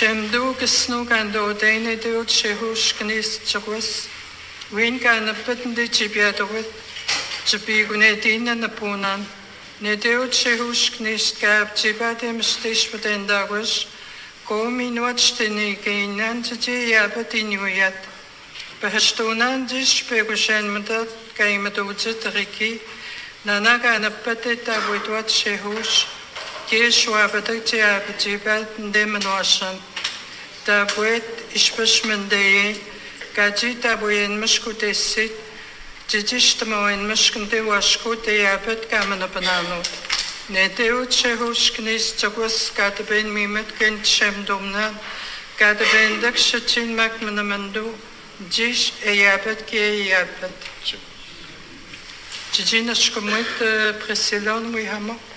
Shemdu gesnu gando dene deut shehush knis chwas. Win kan peten de chibiadowit. Chibigune dina na punan. Ne deut shehush knis gab chibadem stish patendagos. Komi nuatsteni geinan tje yabatinyuyat. Behstunan dish begushen madat kaimaduzit riki. Nanaga na pateta witwat shehush. Yeshua betekte abjibat demenoshan. Dabuet ishbashmendeye. Gaji dabuyen mishkutesit. Jijishtmoen mishkende washkute yabet gamana banano. Nedeut shehush knis jagwas gadaben mimet gent shemdomna. Gadaben dakshatin makmanamandu. Jish eyabet kie yabet. Jijinashkomuit presilon wihamo.